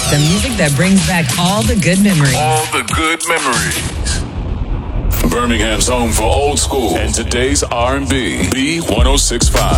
The music that brings back all the good memories. All the good memories. Birmingham's home for old school and today's R&B. B1065.